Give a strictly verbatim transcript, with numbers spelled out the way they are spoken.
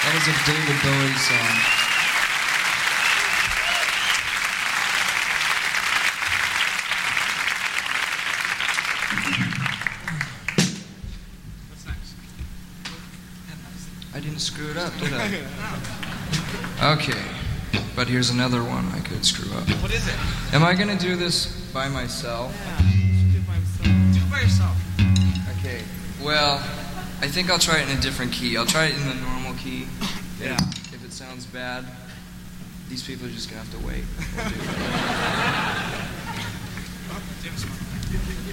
That was a David Bowie song. What's next? I didn't screw it up, did I? Okay, but here's another one I could screw up. What is it? Am I going to do this by myself? Yeah, you should do it by yourself. Do it by yourself. Okay, well, I think I'll try it in a different key. I'll try it in the normal key. Yeah. If it sounds bad, these people are just going to have to wait. Oh, James.